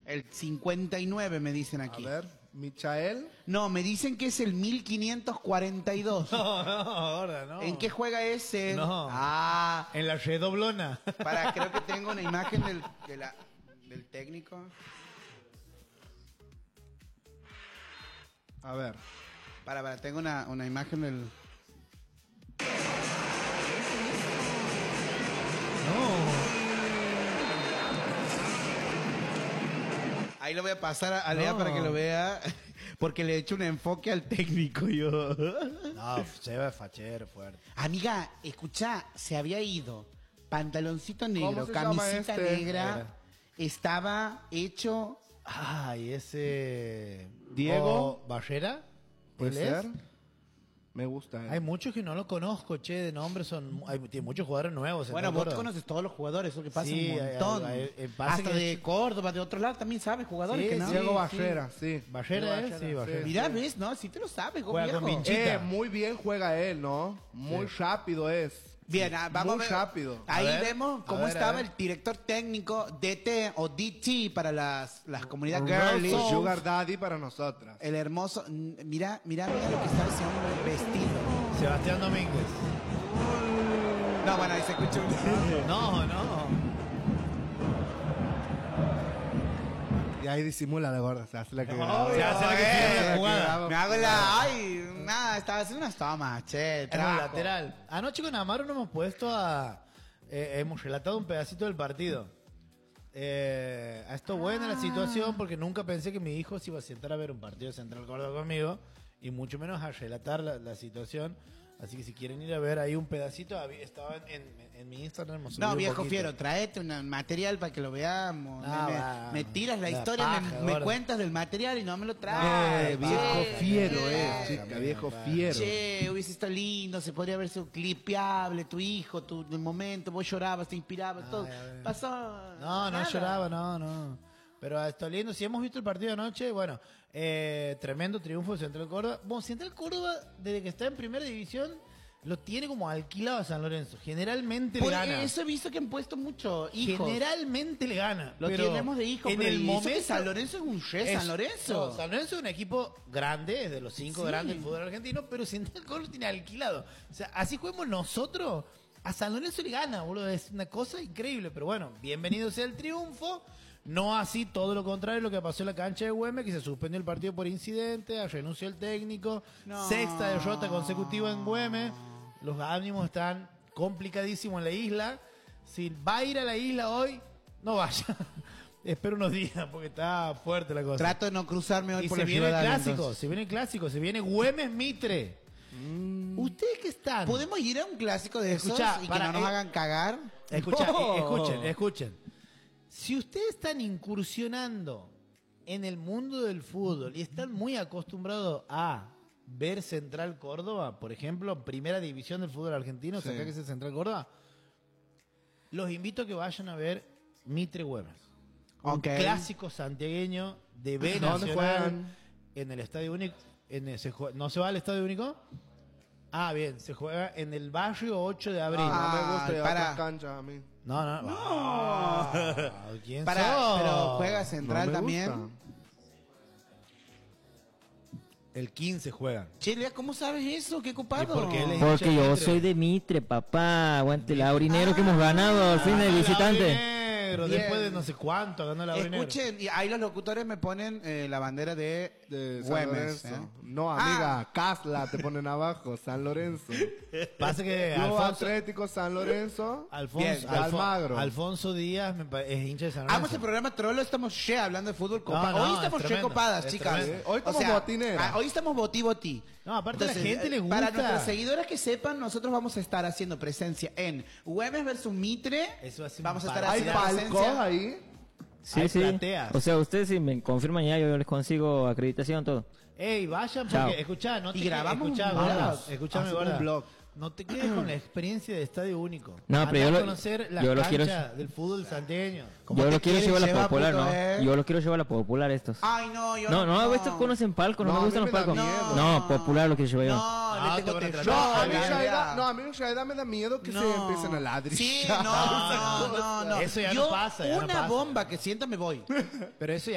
El 59 me dicen aquí. A ver, Michael. No, me dicen que es el 1542. No, ahora no. ¿En qué juega ese? No. Ah, En la redoblona. creo que tengo una imagen del técnico. A ver. Tengo una imagen del... No. Ahí lo voy a pasar a Lea para que lo vea, porque le he hecho un enfoque al técnico yo. No, se ve fachero, fuerte. Amiga, escuchá, se había ido. Pantaloncito negro, ¿Cómo se llama camisita este? negra. Estaba hecho... Ay, ese... Diego. ¿Ballera? ¿Puede ¿Él es? ser? Me gusta. Hay muchos que no lo conozco, che, de nombre. Tiene muchos jugadores nuevos. Bueno, vos conoces todos los jugadores, eso que pasa Sí, un montón. pasa Hasta que de Córdoba, de otro lado, también sabes jugadores Sí, que no. sí. Diego Ballera, sí. ¿Ballera es? Sí, Ballera. Mirá, ves, ¿no? Si te lo sabes, Juega con viejo. Vinci. Muy bien juega él, ¿no? Muy rápido es. Bien, vamos Muy a ver. rápido. Ahí A ver, vemos cómo a ver, estaba a ver. el director técnico DT o DT para las comunidades Girly. girly. Sugar Daddy para nosotras. El hermoso, mira lo que está ese hombre vestido. Sebastián Domínguez. No, bueno, ahí se escucha un... No. Y ahí disimula la gorda, se hace la que Se hace la que tiene la jugada. Me hago la... Ay, nada, estaba haciendo unas tomas, che, Es un trabajo. lateral. Anoche con Amaro nos hemos puesto a... hemos relatado un pedacito del partido. Ha estado buena la situación porque nunca pensé que mi hijo se iba a sentar a ver un partido de Central Córdoba conmigo y mucho menos a relatar la situación. Así que si quieren ir a ver ahí un pedacito, estaba en mi Instagram. hemos subido No, un viejo poquito. fiero, traete un material para que lo veamos. Me tiras la la historia, paja, me gordo. cuentas del material y no me lo traes. viejo Che, fiero, Che, chica, viejo fiero. Che, hubiese estado lindo, se podría haber sido clipeable, tu hijo, el momento, vos llorabas, te inspirabas, todo. ay. Pasó. No nada. lloraba, no. Pero está lindo. Si hemos visto el partido de anoche, bueno, tremendo triunfo de Central Córdoba. Bueno, Central Córdoba, desde que está en primera división, lo tiene como alquilado a San Lorenzo. Generalmente Por le gana. eso he visto que han puesto mucho hijos. Generalmente le gana. Lo pero tenemos de hijos, en pero el ¿y eso momento que San Lorenzo es un re San Lorenzo. No, San Lorenzo es un equipo grande, es de los 5 Sí. grandes del fútbol argentino, pero Central Córdoba lo tiene alquilado. O sea, así juguemos nosotros, a San Lorenzo le gana, boludo. Es una cosa increíble. Pero bueno, bienvenido sea el triunfo. No así todo lo contrario lo que pasó en la cancha de Güemes, que se suspendió el partido por incidente, renunció el técnico, No. sexta derrota consecutiva en Güemes. Los ánimos están complicadísimos en la isla. Si va a ir a la isla hoy, no vaya. Espero unos días porque está fuerte la cosa. Trato de no cruzarme hoy Y por se la viene el ciudad. clásico, se viene Güemes Mitre. ¿Ustedes qué están? ¿Podemos ir a un clásico de esos Escuchá, y que para- no nos hagan cagar? Escucha, No. escuchen. Si ustedes están incursionando en el mundo del fútbol y están muy acostumbrados a ver Central Córdoba, por ejemplo, primera división del fútbol argentino, Sí. acá que es el Central Córdoba, los invito a que vayan a ver Mitre Güemes. Un Ok. clásico santiagueño de B ¿Dónde Nacional juegan? en el Estadio Único. ¿No se va al Estadio Único? Ah, bien, se juega en el barrio 8 de abril. No me gusta ir a para. otras canchas a mí. No. Ah, ¿quién Para, sos? pero juega Central No me también. gusta. El 15 juegan. Che, Lea, ¿cómo sabes eso? ¿Qué ocupado? ¿Y por qué le- Porque yo Mitre. soy de Mitre, papá. Aguante el aurinero que hemos ganado al fin de visitante. Negro, Bien. después de no sé cuánto ganó el Aurinegro. Escuchen, y ahí los locutores me ponen la bandera de De San Güemes. Lorenzo. No, amiga, Casla te ponen abajo, San Lorenzo. Pasa que Yo Alfonso, Atlético San Lorenzo. Bien, Almagro. Alfonso Díaz es hincha de San Lorenzo. Amo este programa Trollo, estamos hablando de fútbol copa. No, Hoy es estamos tremendo, copadas, es chicas. tremendo. Hoy estamos botineras. Hoy estamos boti. No, aparte la gente les Para gusta. nuestros seguidores que sepan, nosotros vamos a estar haciendo presencia en Güemes versus Mitre. Eso va a ser Vamos a un estar Hay haciendo palcos presencia. ahí. Sí, Hay sí. plateas. O sea, ustedes si me confirman ya, yo les consigo acreditación, todo. Ey, vayan Chao. porque, escuchá, no te Y grabamos escuchá, un gorda, blog. escuchame, Hacemos gorda. un blog. No te quedes con la experiencia de Estadio Único. No, Andá pero yo a lo- conocer la yo lo cancha quiero- del fútbol santiagueño. ¿Cómo Yo te lo quiero quieres llevar a la llevar, popular, puto, ¿no? Yo lo quiero llevar a la popular estos. Ay, no, yo No, estos conocen palcos, no, No, me a gustan mí los me da palcos. miedo. No, popular lo quiero llevar yo. No, Ah, le tengo te van a terror. tratar. No, a mí Bien, Shaida, bien. a mí Shaida me da miedo que No. se empiecen a ladrillar. Sí, no. Eso ya Yo, no pasa, ya no una pasa. bomba que sienta me voy. Pero eso